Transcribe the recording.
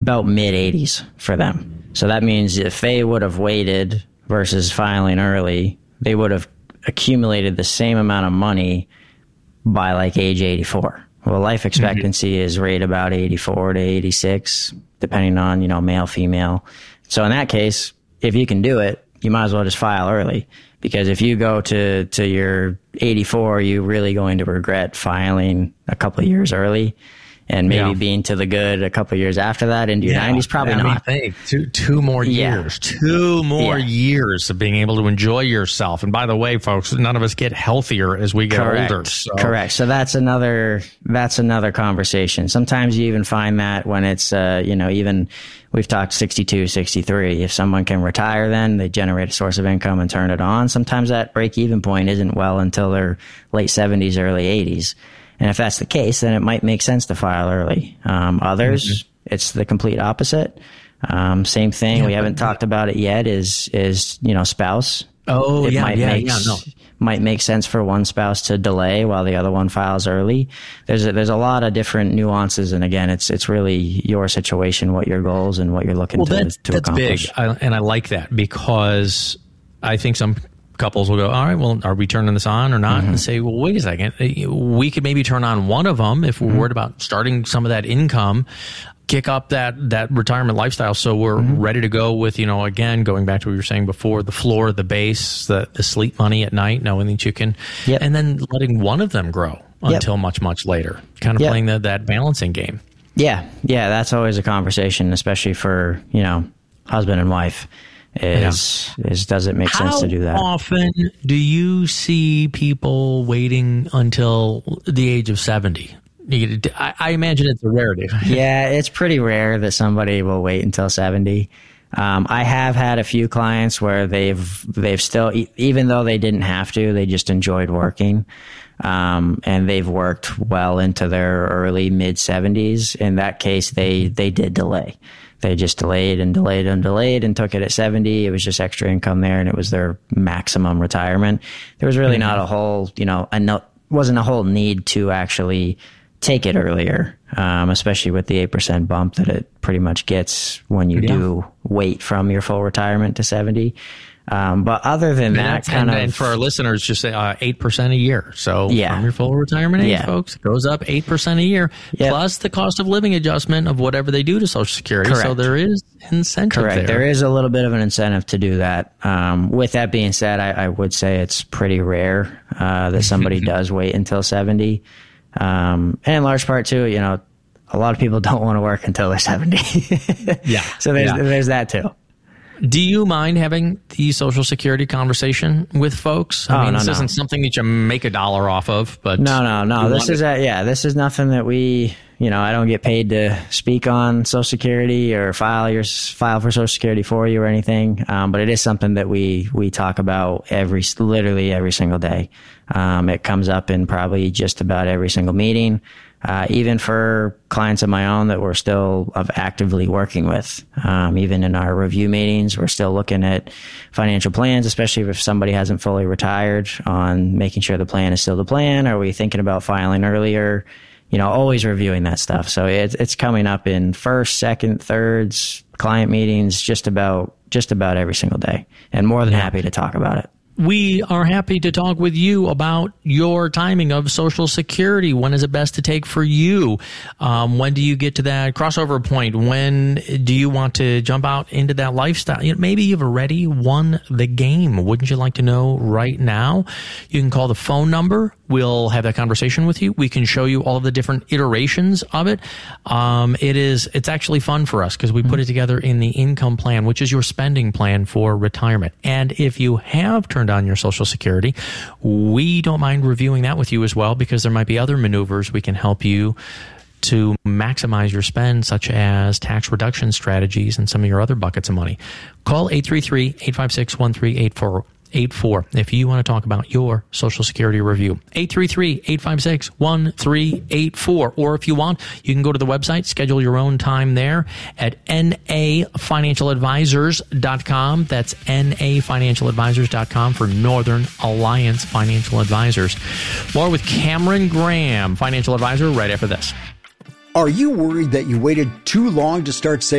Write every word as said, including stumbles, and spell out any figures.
about mid eighties for them. So that means if they would have waited versus filing early, they would have accumulated the same amount of money by like age eighty-four. Well, life expectancy mm-hmm. is right about eighty-four to eighty-six, depending on, you know, male, female. So in that case, if you can do it, you might as well just file early. Because if you go to, to your eighty-four, you're really going to regret filing a couple of years early. And maybe yeah. being to the good a couple of years after that into your yeah. nineties, probably I not. Mean, two, two more yeah. years, two more yeah. years of being able to enjoy yourself. And by the way, folks, none of us get healthier as we get Correct. older. So. Correct. So that's another, that's another conversation. Sometimes you even find that when it's, uh, you know, even we've talked sixty-two, sixty-three. If someone can retire, then they generate a source of income and turn it on. Sometimes that break even point isn't well until their late seventies, early eighties. And if that's the case, then it might make sense to file early. Um, others, mm-hmm. it's the complete opposite. Um, same thing. Yeah, we haven't talked about it yet is, is, you know, spouse. Oh, it yeah, might yeah, make, yeah, no. might make sense for one spouse to delay while the other one files early. There's a, there's a lot of different nuances. And again, it's, it's really your situation, what your goals and what you're looking well, to, that's, to that's accomplish. Big. I, and I like that because I think some couples will go, all right, well, are we turning this on or not? Mm-hmm. And say, well, wait a second. We could maybe turn on one of them if we're mm-hmm. worried about starting some of that income, kick up that, that retirement lifestyle. So we're mm-hmm. ready to go with, you know, again, going back to what you were saying before, the floor, the base, the, the sleep money at night, knowing that you can, yep. and then letting one of them grow until yep. much, much later, kind of yep. playing the, that balancing game. Yeah. Yeah. That's always a conversation, especially for, you know, husband and wife. Is, yeah. is does it make How sense to do that? How often do you see people waiting until the age of seventy? I, I imagine it's a rarity. Yeah, it's pretty rare that somebody will wait until seventy. Um, I have had a few clients where they've they've still, even though they didn't have to, they just enjoyed working, um, and they've worked well into their early mid seventies. In that case, they they did delay. They just delayed and delayed and delayed and took it at seventy. It was just extra income there, and it was their maximum retirement. There was really mm-hmm. not a whole, you know, a no, wasn't a whole need to actually take it earlier, um, especially with the eight percent bump that it pretty much gets when you yeah. do wait from your full retirement to seventy. Um, but other than that, and, kind and, of... And for our listeners, just say uh, eight percent a year. So yeah. from your full retirement age, yeah. folks, it goes up eight percent a year, yep. plus the cost of living adjustment of whatever they do to Social Security. Correct. So there is incentive Correct. there. There is a little bit of an incentive to do that. Um, with that being said, I, I would say it's pretty rare uh, that somebody does wait until seventy. Um, and in large part, too, you know, a lot of people don't want to work until they're seventy. yeah. So there's, yeah. there's that, too. Do you mind having the Social Security conversation with folks? I oh, mean, no, this no. isn't something that you make a dollar off of, but no, no, no. This is a, yeah, this is nothing that we, you know, I don't get paid to speak on Social Security or file your file for Social Security for you or anything. Um, but it is something that we we talk about every, literally every single day. Um, it comes up in probably just about every single meeting. Uh, even for clients of my own that we're still of actively working with. Um, even in our review meetings, we're still looking at financial plans, especially if somebody hasn't fully retired, on making sure the plan is still the plan. Are we thinking about filing earlier? You know, always reviewing that stuff. So it's, it's coming up in first, second, thirds, client meetings, just about, just about every single day, and more than happy to talk about it. We are happy to talk with you about your timing of Social Security. When is it best to take for you? Um, when do you get to that crossover point? When do you want to jump out into that lifestyle? You know, maybe you've already won the game. Wouldn't you like to know right now? You can call the phone number. We'll have that conversation with you. We can show you all of the different iterations of it. Um, it is, it's actually fun for us because we put it together in the income plan, which is your spending plan for retirement. And if you have turned on your Social Security, we don't mind reviewing that with you as well, because there might be other maneuvers we can help you to maximize your spend, such as tax reduction strategies and some of your other buckets of money. Call eight three three, eight five six, one three eight four. Eight four if you want to talk about your Social Security review. eight three three, eight five six, one three eight four. Or if you want, you can go to the website, schedule your own time there at N A financial advisors dot com. That's N A financial advisors dot com for Northern Alliance Financial Advisors. More with Cameron Graham, financial advisor, right after this. Are you worried that you waited too long to start saving?